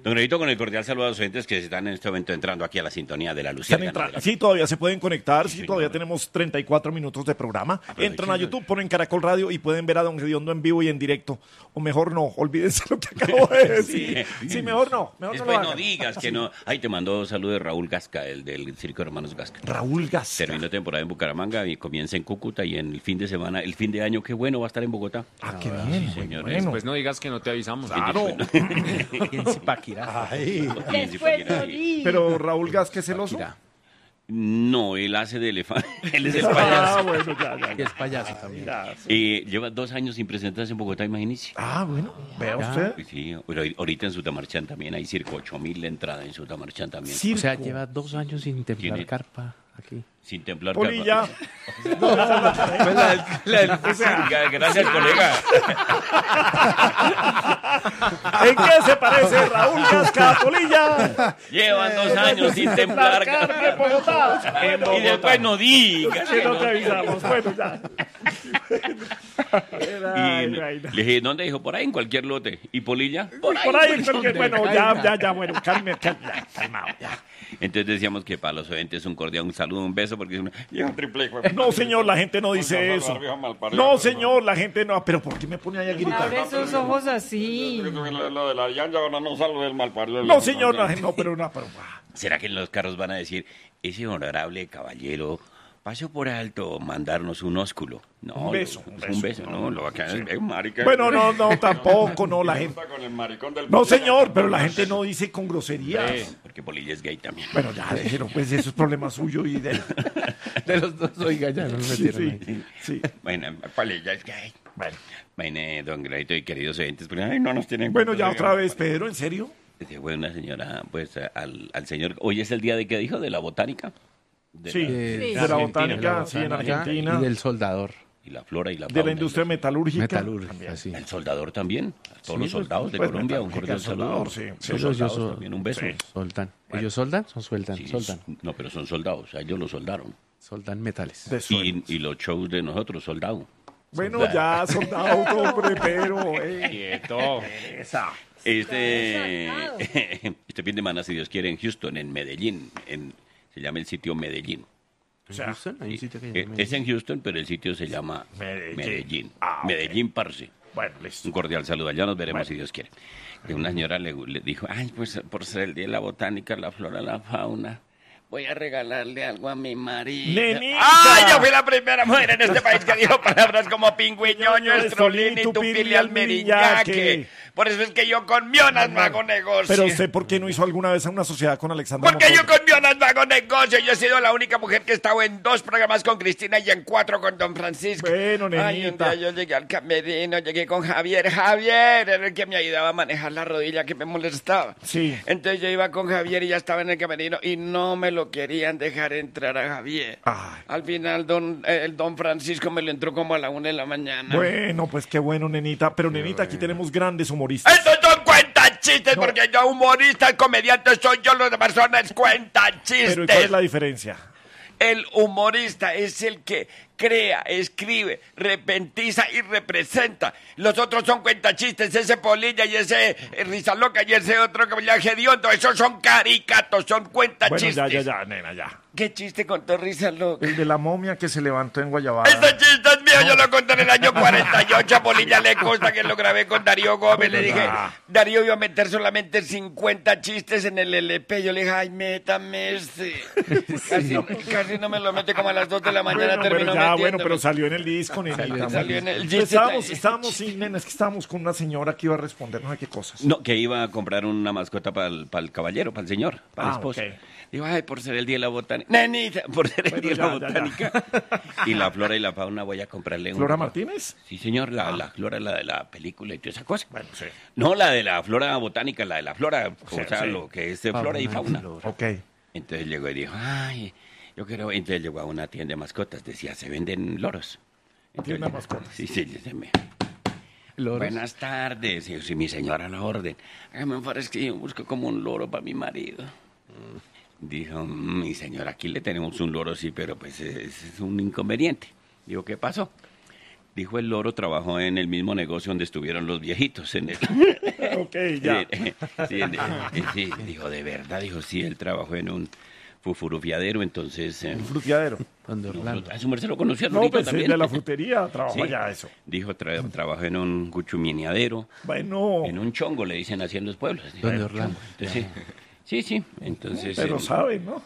Don Gredito, con el cordial saludo a los oyentes que están en este momento entrando aquí a la sintonía de la Luciérnaga. Sí, todavía se pueden conectar, sí, todavía tenemos 34 minutos de programa. Entran a YouTube, ponen Caracol Radio y pueden ver a Don Gediondo en vivo y en directo. O mejor no, olvídense lo que acabo de decir. Sí, mejor no. Después no digas que no. Ay, te mandó saludo de Raúl Gasca, el del Circo Hermanos Gasca. Raúl Gasca. Terminó temporada en Bucaramanga y comienza en Cúcuta y en el fin de semana, el fin de año, qué bueno, va a estar en Bogotá. Qué bien, sí, señor. Bueno. Pues no digas que no te avisamos. Claro. Pero Raúl Gasca es el oso. No, él hace de elefante. Él es el payaso. Bueno, ya. Y es payaso también. Lleva 2 años sin presentarse en Bogotá, imagínese. Bueno, vea usted. Sí, pero ahorita en Sutamarchán también hay circo, 8.000 la entrada en Sutamarchán también. Circo. O sea, lleva 2 años sin templar Tiene- carpa aquí. Sin templar Polilla. Gracias, colega. ¿En qué se parece Raúl Gasca a Polilla? Llevan 2 años sin templar Carne en Bogotá. En Y Bogotá. después no digas. Que no te avisamos. Bueno, ya. Y le dije, ¿dónde dijo? Por ahí, en cualquier lote. ¿Y Polilla? Por ahí, porque, bueno, ya, bueno, calmado, ya. Entonces decíamos que para los oyentes un cordial, un saludo, un beso, porque es una... Llega triple. No, señor, la gente no dice eso. No, señor, la gente no. Pero ¿por qué me pone ahí a gritar? Abre esos ojos así. Lo de la llanta ahora no salgo del malparido. No, señor, no, pero ¿Será que en los carros van a decir, ese honorable caballero pasó por alto mandarnos un ósculo? No, Un beso, no, lo que es marica. Bueno, no, tampoco, no, la gente. Con el maricón del No, señor, pero la gente no dice con groserías. Porque Polilla es gay también. Bueno, ya, déjelo, pues eso es problema suyo y de él. De los dos, oiga, ya no me metieron ahí. Sí. Bueno, Polilla es gay. Bueno. Bueno, don Gredito y queridos oyentes, pues, ay, no nos tienen... Bueno, ya otra vez, Pedro, ¿en serio? Fue una señora, pues, al señor... Hoy es el día de, ¿qué dijo? ¿De la botánica? Sí, de la botánica, sí, en Argentina. Y del soldador. Y la flora y la De fauna. la industria metalúrgica. Metalúrgica, sí. El soldador también. A todos los pues, soldados de pues, Colombia, un metalúrgica, cordial saludo. soldador, sí. Los Ellos soldados también, un beso. Soldan. ¿Ellos soldan? Son sueltan. Sí, Soldan. no, pero son soldados, a ellos los soldaron. Soldan metales. De sueldo. Y los shows de nosotros, soldados. Bueno, ya, soldado, hombre, pero... Quieto. Esa. Este fin de semana, si Dios quiere, en Houston, en Medellín. Se llama el sitio Medellín. O sea, Houston, hay un sitio que se llama Es en Houston, pero el sitio se llama Medellín. Ah, ok. Medellín, parce. bueno, listo. Un cordial saludo. Allá nos veremos si Dios quiere. Que una señora le dijo, ay, pues por ser el día de la botánica, la flora, la fauna, voy a regalarle algo a mi marido. ¡Nenita! ¡Ay, yo fui la primera mujer en este país que dijo palabras como pingüiñoño, estrolín y tupili almeriñaque! Por eso es que yo con Mionas no hago negocio. Pero usted, ¿por qué no hizo alguna vez una sociedad con Alexandra Porque yo Montoya? con Mionas no hago negocio. Yo he sido la única mujer que he estado en 2 programas con Cristina y en 4 con Don Francisco. Bueno, Ay, un nenita. día yo llegué al camerino, llegué con Javier. Javier era el que me ayudaba a manejar la rodilla que me molestaba. Sí. Entonces yo iba con Javier y ya estaba en el camerino y no me lo querían dejar entrar a Javier. Ay. Al final el don Francisco me lo entró como a la 1 de la mañana. Bueno, pues qué bueno, nenita. Pero, nenita, aquí tenemos grandes humoristas. Estos son cuentachistes, porque yo humorista, comediante soy yo, los demás son cuentachistes. Pero ¿y cuál es la diferencia? El humorista es el que crea, escribe, repentiza y representa. Los otros son cuentachistes, ese Polilla y ese Rizaloca y ese otro que me llama Gediondo. Esos son caricatos, son cuentachistes. Bueno, ya, nena, ya. ¿Qué chiste contó Rizaloca? El de la momia que se levantó en Guayabada. Este chiste es mío, yo lo conté en el año 48. A Polilla le consta que lo grabé con Darío Gómez. Le dije, Darío iba a meter solamente 50 chistes en el LP. Yo le dije, ay, métame este. Casi no me lo mete como a las 2 de la mañana. Bueno, terminó bueno, metiéndome. pero salió en el disco, nenita. Salió en el Estábamos, sí, nena, es que estábamos con una señora que iba a responder no sé qué cosas. No, que iba a comprar una mascota para el caballero, para el señor, para el esposo. Ok. Digo, ay, por ser el día de la botánica. Nenita, por ser el día de la botánica. Y la flora y la fauna voy a comprarle ¿Flora Martínez? Sí, señor, la flora, la de la película y toda esa cosa. Bueno, sí. No, la de la flora botánica, la de la flora, Sí, o sea, sí. lo que es de flora y fauna. Ok. Entonces llegó y dijo, ay, yo quiero... Entonces llegó a una tienda de mascotas, decía, se venden loros. Tienda de mascotas. Sí, se me... Loros. Buenas tardes, y yo, sí, mi señora, a la orden. Hágame un favor, es que yo busco como un loro para mi marido. Dijo, mi señora, aquí le tenemos un loro, sí, pero pues es un inconveniente. Digo, ¿qué pasó? Dijo, el loro trabajó en el mismo negocio donde estuvieron los viejitos, en el... Ok, ya. Sí, dijo, de verdad, dijo, sí, él trabajó en un fufurufiadero, entonces... Un fruteadero. Donde Orlando. A su merced lo conocía, No, Lorito, pues también. de la frutería, trabajo Sí. allá, eso. Dijo, trabajó en un guchumineadero, Bueno, en un chongo, le dicen así en los pueblos. Dijo, Donde Orlando. entonces, sí, entonces... pero saben, ¿no?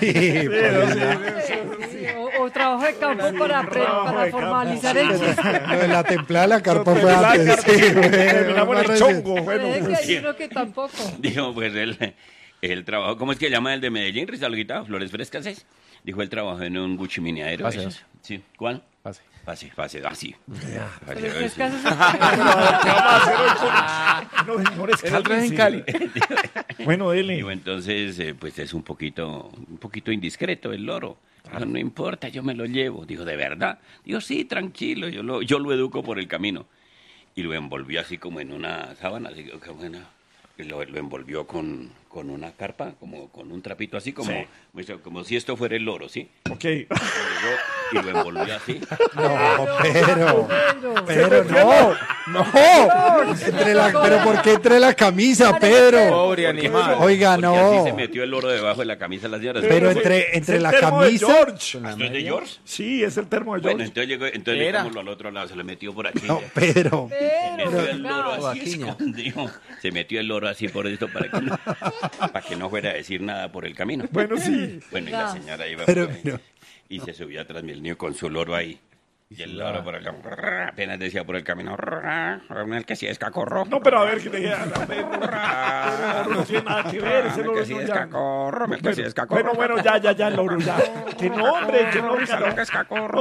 O trabajo de campo para trabajo de formalizar campo, el sí. chiste. Lo de la templada de la carpa fue La antes. carpa, Sí, güey, terminamos en el más chongo. Bueno, Puede que pues, hay uno que tampoco. Dijo, pues él trabajó, ¿cómo es que llama el de Medellín, Rizalguita? Flores Frescas, ¿es? Dijo, él trabajó en un guchumineadero. Pase, esos. Sí, ¿cuál? Pase. Pase, así. Pero es que haces- ¿qué vamos a hacer hoy con- No, señores, El otro es en cálmense. Cali. Bueno, dele. Digo, entonces, pues es un poquito indiscreto el loro. Dijo, no importa, yo me lo llevo. Dijo, ¿de verdad? Dijo, sí, tranquilo, yo lo educo por el camino. Y lo envolvió así como en una sábana, así y lo envolvió con una carpa, como con un trapito así, como si esto fuera el loro, ¿sí? Ok. Y lo envolvió así. No, pero Pedro. no. Pero ¿por qué entre la camisa, Pedro? Pobre animal. Oiga, Porque así se no. metió el loro debajo de la camisa de las señoras. Pero Es entre el la termo de camisa. George. ¿Esto es de George? Sí, es el termo de Bueno, George. entonces llegámoslo al otro lado, se le metió por aquí. No, Pedro. Se metió el Pero, loro así Joaquiña. escondido. Se metió el loro así por esto para que no fuera a decir nada por el camino. Bueno, sí. Bueno, y la señora iba Pero, por ahí, pero- y se subía atrás del niño con su loro ahí. Y el loro por el camino, apenas decía por el camino, el que sí es cacorro. No, pero a ver, que te queda. No tiene nada que ver, ese loro que sí no es ya. cacorro, el que sí es cacorro. Bueno, ya, el loro, ya. Que no, hombre, que no, que es cacorro.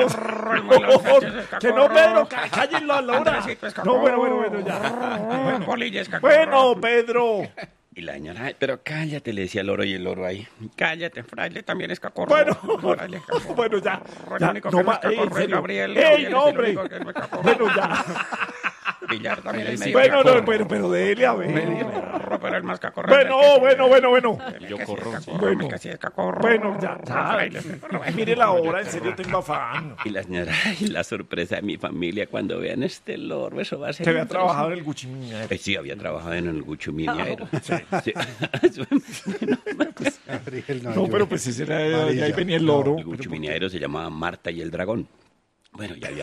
que no, Pedro, cállenlo a la hora. No, bueno, ya. Polilla es cacorro. Bueno, Pedro. Y la señora, "Ay, pero cállate", le decía el loro, y el loro ahí, cállate, fraile también es cacorro. Bueno, Fraile es cacorro. bueno, ya. El Ya, único no que más, es cacorro en es serio. Gabriel. ¡Ey, Gabriel no, es el hombre! único que no es cacorro. Bueno, ya. Villar también es medio Bueno, cacorro. no, pero dele a ver. Pero el más cacorro. Bueno. Yo corro. Bueno. Que sí es cacorro. Bueno, ya. Mire la hora, en serio tengo afán. Y la señora, ay, la sorpresa de mi familia cuando vean este loro, eso va a ser... Que había impresionante. trabajado en el Guchimina. Sí, había trabajado en el Guchumineadero. Sí. No, pero pues ese era de ahí venía el loro. El Guchumineadero se llamaba Marta y el Dragón. Bueno, ya.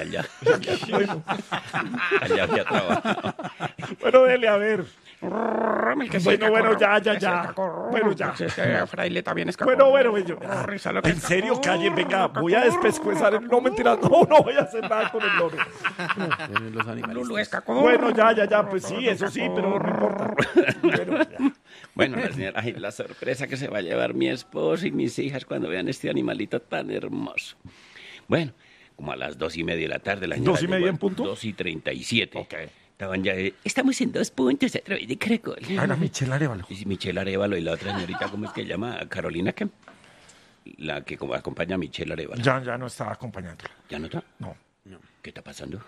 Allá había trabajado. Bueno, dele a ver. Bueno, ya. Bueno, ya. Fraile también es Bueno. En serio, calle, venga, voy a despescuezar. No, mentira, no voy a hacer nada con el loro. Vienen los animales. Lulu es cacorro. Bueno, ya, pues sí, eso sí, pero no importa. Bueno, ya. Bueno, la señora, ay, la sorpresa que se va a llevar mi esposo y mis hijas cuando vean este animalito tan hermoso. Bueno, como a las 2:30 de la tarde, la señora 2:30 llegó, en punto. 2:37. Ok. Estaban ya, estamos en 2 puntos a través de Caracol. Ana Michelle Arevalo. Y Michelle Arevalo y la otra señorita, ¿cómo es que llama? Carolina, ¿qué? La que como acompaña a Michelle Arevalo. Ya no estaba acompañándola. ¿Ya no está? No. ¿Qué está pasando?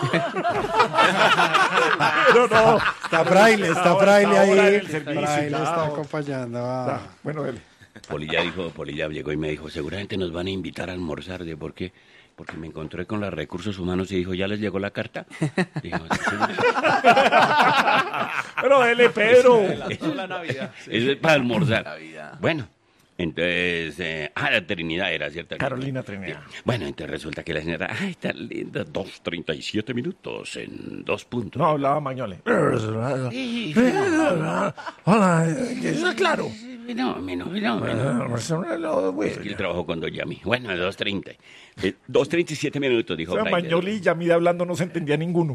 Pero no. Está Fraile Ahora ahí. en el servicio, Fraile claro. está acompañando a... Bueno, dele. Polilla llegó y me dijo, seguramente nos van a invitar a almorzar. ¿De por qué? Porque me encontré con los recursos humanos y dijo, ¿ya les llegó la carta? Dijo, "Sí". Pero dele, Pedro. La Navidad. Eso es para almorzar. Navidad. Bueno, entonces, la Trinidad era, ¿cierto? Carolina Trinidad. Bueno, entonces resulta que la señora, ay, tan linda, 2:37 minutos en 2 puntos. No hablaba Mañole. Hola, ¿está claro? Fenómeno. Es que él trabajó con Don Yami. Bueno, 2:30. 2:37 minutos, dijo Fraile. Mañoli y Yamida hablando no se entendía ninguno.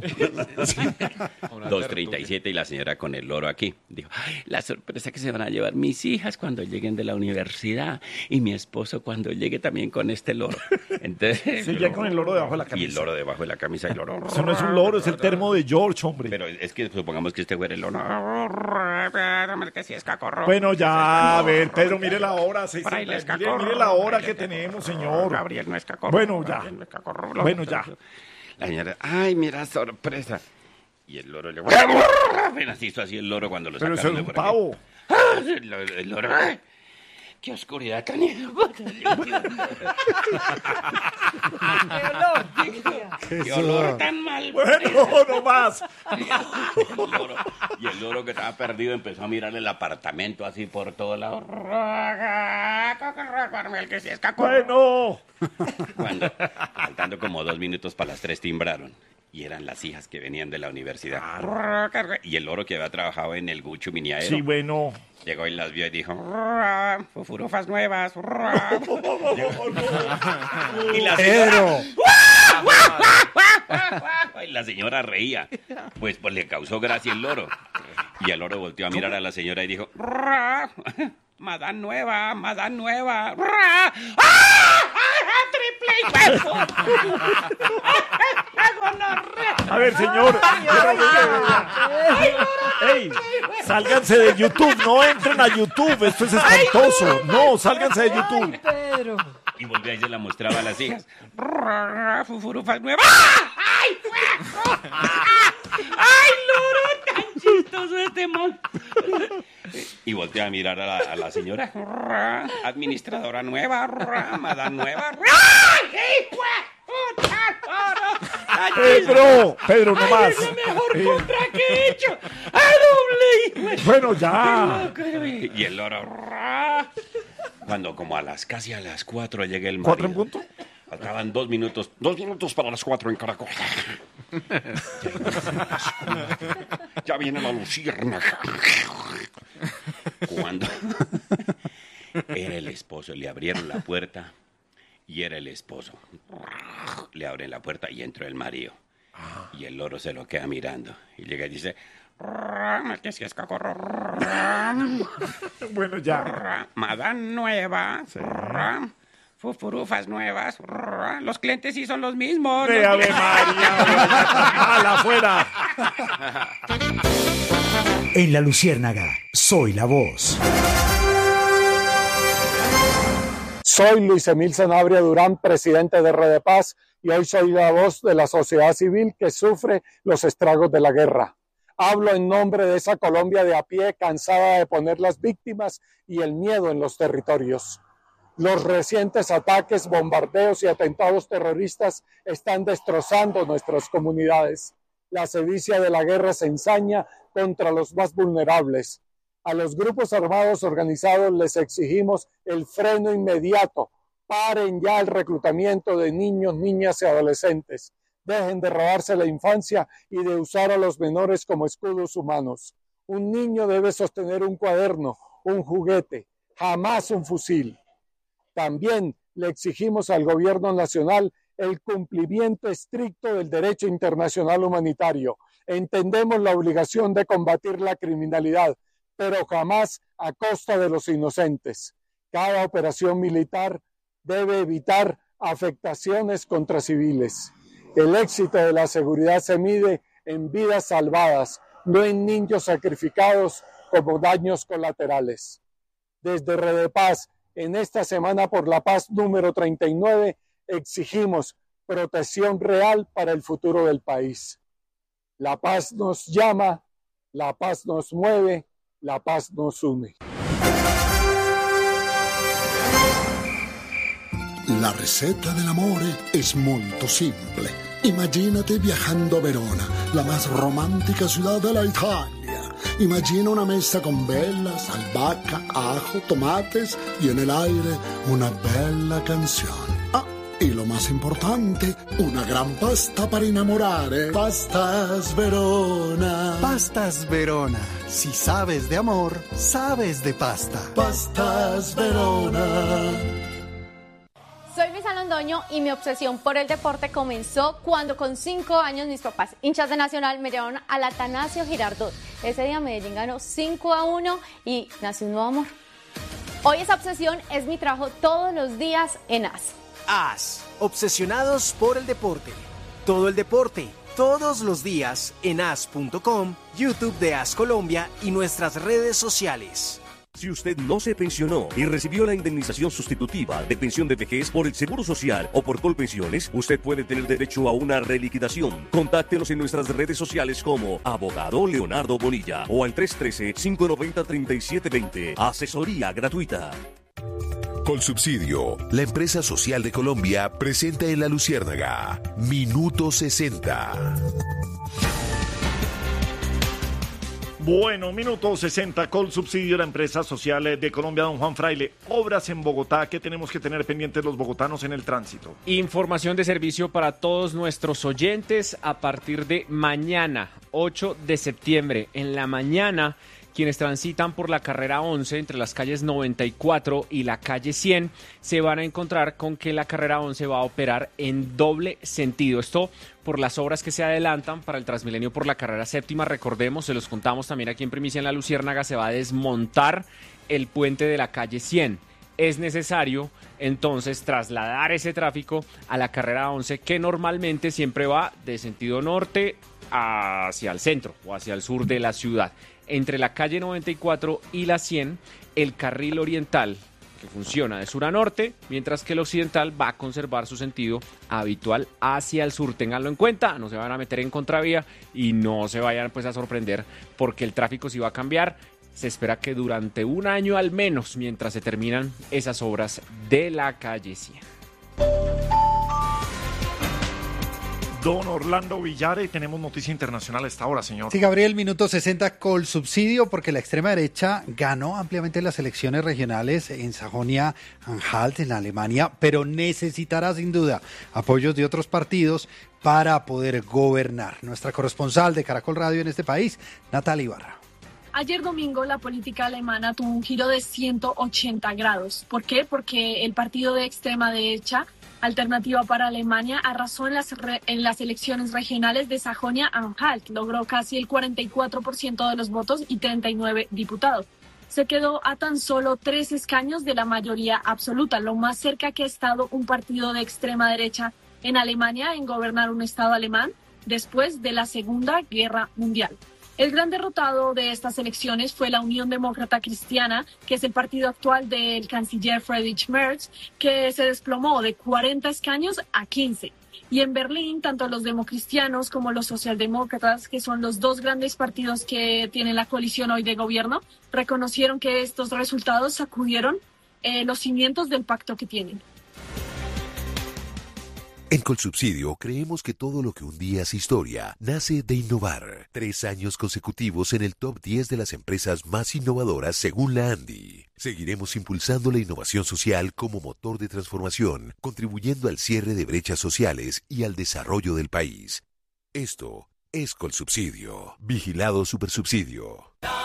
2:37 y la señora con el loro aquí. Dijo, ay, la sorpresa que se van a llevar mis hijas cuando lleguen de la universidad y mi esposo cuando llegue también con este loro. Entonces, Sí, ya con el loro debajo de la y camisa. el loro debajo de la camisa y el loro. Eso no es un loro, es el termo de George, hombre. Pero es que supongamos que este fuera el loro. Que sí es cacorro. Bueno, ya, a ver, Pedro, mire la hora. Fraile es Mire cacorro. la hora que tenemos, señor. Gabriel no es cacorro. Bueno, ya. Gabriel no es cacorro. Bueno, ya. La señora, ay, mira, sorpresa. Y el loro le... Apenas hizo así el loro cuando lo Pero sacaron eso es de un por aquí. pavo. El loro... ay. qué oscuridad tan... ¡Qué olor tan mal! Bueno, no más. Y el loro que estaba perdido empezó a mirar el apartamento así por todos lados. El que se escapó. Bueno. Cuando, faltando como 2 minutos para las 3, timbraron. Y eran las hijas que venían de la universidad. Y el loro que había trabajado en el Gucho Miniaero. Sí, bueno. Llegó y las vio y dijo, fufurufas nuevas. Y la señora... Y la señora reía. Pues le causó gracia el loro. Y el loro volteó a mirar a la señora y dijo, Madame nueva. ¡Triple! A ver, señor. ¡Ey! Sálganse de YouTube, no entren a YouTube, esto es espantoso. No, sálganse de YouTube. Pedro. Y volvió y se la mostraba a las hijas. Fufurufas nuevas. ¡Ay, ¡ay, loro! ¡Tan chistoso este man! Y volteó a mirar a la señora. Administradora nueva, madame nueva. ¡Ay, Pedro, no más. ¡Es la mejor compra que he hecho! ¡A doble! Bueno, ya. Y el loro... Cuando como casi a las 4 llega el marido. 4 en punto. Faltaban 2 minutos. 2 minutos para las 4 en Caracol. Ya viene la luciérnaga. Cuando era el esposo, le abrieron la puerta y era el esposo. Le abren la puerta y entró el marido. Y el loro se lo queda mirando. Y llega y dice... Bueno, ya. Madame nueva. Sí. Fufurufas nuevas. Los clientes sí son los mismos. ¡Ave María! ¡A la afuera! En La Luciérnaga, soy la voz. Soy Luis Emil Sanabria Durán, presidente de Redepaz, y hoy soy la voz de la sociedad civil que sufre los estragos de la guerra. Hablo en nombre de esa Colombia de a pie, cansada de poner las víctimas y el miedo en los territorios. Los recientes ataques, bombardeos y atentados terroristas están destrozando nuestras comunidades. La sevicia de la guerra se ensaña contra los más vulnerables. A los grupos armados organizados les exigimos el freno inmediato. Paren ya el reclutamiento de niños, niñas y adolescentes. Dejen de robarse la infancia y de usar a los menores como escudos humanos. Un niño debe sostener un cuaderno, un juguete, jamás un fusil. También le exigimos al gobierno nacional el cumplimiento estricto del derecho internacional humanitario. Entendemos la obligación de combatir la criminalidad, pero jamás a costa de los inocentes. Cada operación militar debe evitar afectaciones contra civiles. El éxito de la seguridad se mide en vidas salvadas, no en niños sacrificados como daños colaterales. Desde Redepaz, en esta Semana por la Paz número 39, exigimos protección real para el futuro del país. La paz nos llama, la paz nos mueve, la paz nos une. La receta dell'amore è molto simple. Imagínate viajando a Verona, la más romántica ciudad de la Italia. Imagina una mesa con velas, albahaca, ajo, tomates y en el aire una bella canción. Ah, y lo más importante, una gran pasta para enamorare. Pastas Verona. Pastas Verona. Si sabes de amor, sabes de pasta. Pastas Verona. Soy Luisa Londoño y mi obsesión por el deporte comenzó cuando con 5 años mis papás, hinchas de Nacional, me llevaron al Atanasio Girardot. Ese día Medellín ganó 5-1 y nació un nuevo amor. Hoy esa obsesión es mi trabajo todos los días en AS. AS, obsesionados por el deporte. Todo el deporte, todos los días en as.com, YouTube de AS Colombia y nuestras redes sociales. Si usted no se pensionó y recibió la indemnización sustitutiva de pensión de vejez por el Seguro Social o por Colpensiones, usted puede tener derecho a una reliquidación. Contáctenos en nuestras redes sociales como Abogado Leonardo Bonilla o al 313-590-3720. Asesoría gratuita. Colsubsidio, la empresa social de Colombia, presenta en La Luciérnaga Minuto 60. Bueno, minuto 60, Colsubsidio, la empresa social de Colombia. Don Juan Fraile, obras en Bogotá, ¿qué tenemos que tener pendientes los bogotanos en el tránsito? Información de servicio para todos nuestros oyentes a partir de mañana, 8 de septiembre. En la mañana, quienes transitan por la carrera 11 entre las calles 94 y la calle 100 se van a encontrar con que la carrera 11 va a operar en doble sentido. Esto por las obras que se adelantan para el Transmilenio por la carrera séptima. Recordemos, se los contamos también aquí en Primicia en La Luciérnaga, se va a desmontar el puente de la calle 100. Es necesario entonces trasladar ese tráfico a la carrera 11, que normalmente siempre va de sentido norte hacia el centro o hacia el sur de la ciudad. Entre la calle 94 y la 100, el carril oriental, que funciona de sur a norte, mientras que el occidental va a conservar su sentido habitual hacia el sur. Ténganlo en cuenta, no se van a meter en contravía y no se vayan pues a sorprender porque el tráfico sí va a cambiar. Se espera que durante un año al menos, mientras se terminan esas obras de la calle 100. Don Orlando Villar, y tenemos noticia internacional a esta hora, señor. Sí, Gabriel, minuto 60 Colsubsidio, porque la extrema derecha ganó ampliamente las elecciones regionales en Sajonia-Anhalt, en Alemania, pero necesitará sin duda apoyos de otros partidos para poder gobernar. Nuestra corresponsal de Caracol Radio en este país, Natalia Ibarra. Ayer domingo la política alemana tuvo un giro de 180 grados. ¿Por qué? Porque el partido de extrema derecha, Alternativa para Alemania, arrasó en las elecciones regionales de Sajonia-Anhalt. Logró casi el 44% de los votos y 39 diputados. Se quedó a tan solo 3 escaños de la mayoría absoluta, lo más cerca que ha estado un partido de extrema derecha en Alemania en gobernar un estado alemán después de la Segunda Guerra Mundial. El gran derrotado de estas elecciones fue la Unión Demócrata Cristiana, que es el partido actual del canciller Friedrich Merz, que se desplomó de 40 escaños a 15. Y en Berlín, tanto los democristianos como los socialdemócratas, que son los dos grandes partidos que tienen la coalición hoy de gobierno, reconocieron que estos resultados sacudieron los cimientos del pacto que tienen. En Colsubsidio creemos que todo lo que un día es historia nace de innovar. 3 años consecutivos en el top 10 de las empresas más innovadoras según la ANDI. Seguiremos impulsando la innovación social como motor de transformación, contribuyendo al cierre de brechas sociales y al desarrollo del país. Esto es Colsubsidio. Vigilado Supersubsidio.